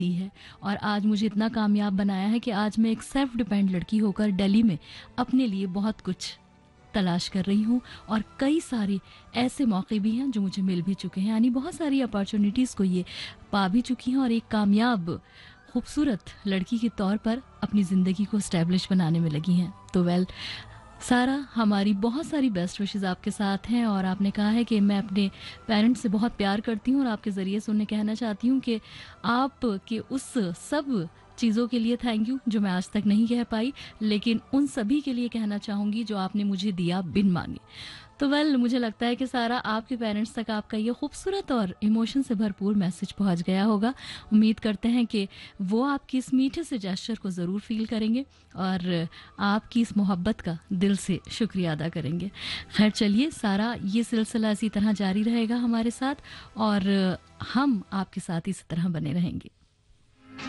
दी है और आज मुझे इतना कामयाब बनाया है कि आज मैं एक सेल्फ डिपेंड लड़की होकर दिल्ली में अपने लिए बहुत कुछ तलाश कर रही हूँ और कई सारे ऐसे मौके भी हैं जो मुझे मिल भी चुके हैं, यानी बहुत सारी अपॉर्चुनिटीज़ को ये पा भी चुकी हैं और एक कामयाब खूबसूरत लड़की के तौर पर अपनी ज़िंदगी को स्टैब्लिश बनाने में लगी हैं। तो सारा, हमारी बहुत सारी बेस्ट विशेस आपके साथ हैं और आपने कहा है कि मैं अपने पेरेंट्स से बहुत प्यार करती हूँ और आपके ज़रिए से उन्हें कहना चाहती हूँ कि आप के उस सब चीज़ों के लिए थैंक यू जो मैं आज तक नहीं कह पाई, लेकिन उन सभी के लिए कहना चाहूँगी जो आपने मुझे दिया बिन मांगे। तो मुझे लगता है कि सारा, आपके पेरेंट्स तक आपका ये खूबसूरत और इमोशन से भरपूर मैसेज पहुंच गया होगा। उम्मीद करते हैं कि वो आपकी इस मीठे से जेस्चर को ज़रूर फील करेंगे और आपकी इस मोहब्बत का दिल से शुक्रिया अदा करेंगे। खैर चलिए सारा, ये सिलसिला इसी तरह जारी रहेगा हमारे साथ और हम आपके साथ इसी तरह बने रहेंगे।